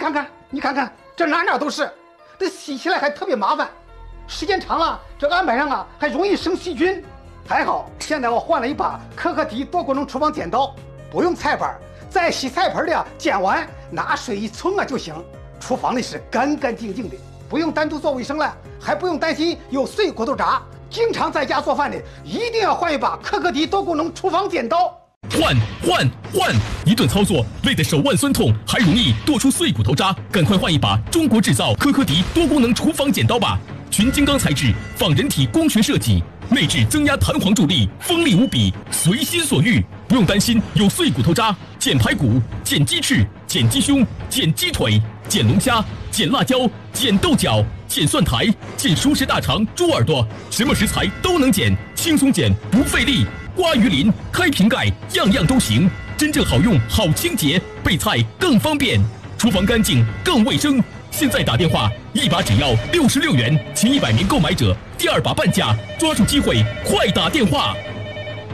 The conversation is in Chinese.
你看看，这哪都是，这洗起来还特别麻烦，时间长了，这案板上啊还容易生细菌。还好，现在我换了一把可可迪多功能厨房剪刀，不用菜板，在洗菜盆里啊剪完，拿水一冲啊就行。厨房里是干干净净的，不用单独做卫生了，还不用担心有碎骨头渣。经常在家做饭的，一定要换一把可可迪多功能厨房剪刀。 换！一顿操作累得手腕酸痛，还容易剁出碎骨头渣，赶快换一把中国制造可可迪多功能厨房剪刀吧！全金刚材质，仿人体工学设计，内置增压弹簧助力，锋利无比，随心所欲，不用担心有碎骨头渣。剪排骨、剪鸡翅、剪鸡胸、剪鸡腿、剪龙虾、剪辣椒、剪豆角、剪蒜苔、剪熟食大肠、猪耳朵，什么食材都能剪，轻松剪不费力。刮鱼鳞、开瓶盖，样样都行，真正好用、好清洁，备菜更方便，厨房干净更卫生。现在打电话，一把只要66元，前100名购买者第2把半价，抓住机会，快打电话！